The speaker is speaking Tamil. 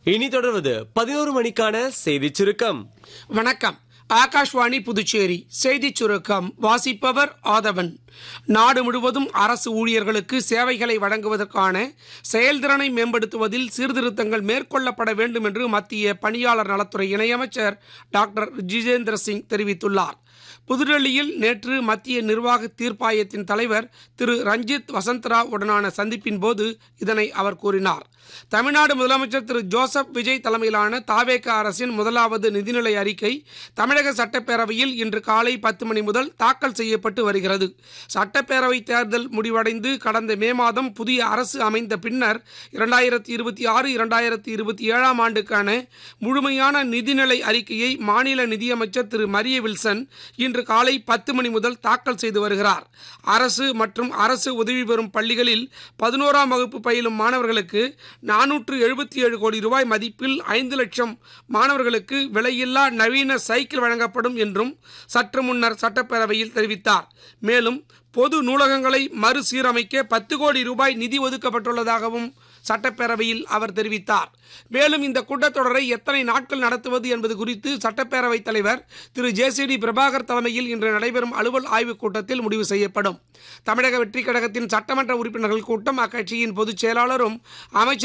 இனி தொடர்வது 11 மணிக்கான செய்திச் சுருக்கம். வணக்கம். ஆகாஷ்வாணி புதுச்சேரி செய்திச் சுருக்கம் வாசிப்பவர் ஆதவன். நாடு முழுவதும் அரசு ஊழியர்களுக்கு சேவைகளை வழங்குவதற்கான செயல்திறனை மேம்படுத்துவதில் சீர்திருத்தங்கள் மேற்கொள்ளப்பட வேண்டும் என்று மத்திய பணியாளர் நலத்துறை இணையமைச்சர் டாக்டர் ஜிதேந்திர சிங் தெரிவித்துள்ளார். புதுடெல்லியில் நேற்று மத்திய நிர்வாக தீர்ப்பாயத்தின் தலைவர் திரு ரஞ்சித் வசந்தராவ் உடனான சந்திப்பின் போது இதனை அவர் கூறினார். தமிழ்நாடு முதலமைச்சர் திரு ஜோசப் விஜய் தலைமையிலான தாவேக அரசின் முதலாவது நிதிநிலை அறிக்கை தமிழக சட்டப்பேரவையில் இன்று காலை 10 மணி முதல் தாக்கல் செய்யப்பட்டு வருகிறது. சட்டப்பேரவை தேர்தல் முடிவடைந்து கடந்த மே மாதம் புதிய அரசு அமைந்த பின்னர் 2026-2027 ஆண்டுக்கான முழுமையான நிதிநிலை அறிக்கையை மாநில நிதியமைச்சர் திரு மரிய வில்சன் இன்று காலை 10 மணி முதல் தாக்கல் செய்து வருகிறார். அரசு மற்றும் அரசு உதவி பெறும் பள்ளிகளில் 11ஆம் வகுப்பு பயிலும் மாணவர்களுக்கு 477 கோடி ரூபாய் மதிப்பில் 5 லட்சம் மாணவர்களுக்கு விலையில்லா நவீன சைக்கிள் வழங்கப்படும் என்றும் சற்று முன்னர் சட்டப்பேரவையில் தெரிவித்தார். மேலும் பொது நூலகங்களை மறுசீரமைக்க 10 கோடி ரூபாய் நிதி ஒதுக்கப்பட்டுள்ளதாகவும் சட்டப்பேரவையில் அவர் தெரிவித்தார். மேலும் இந்த கூட்டத்தொடரை எத்தனை நாட்கள் நடத்துவது என்பது குறித்து சட்டப்பேரவைத் தலைவர் திரு ஜேசிடி பிரபாகர் தலைமையில் இன்று நடைபெறும் அலுவல் ஆய்வுக் கூட்டத்தில் முடிவு செய்யப்படும். தமிழக வெற்றிக் கழகத்தின் சட்டமன்ற உறுப்பினர்கள் கூட்டம் அக்கட்சியின் பொதுச் செயலாளரும் அமைச்சர்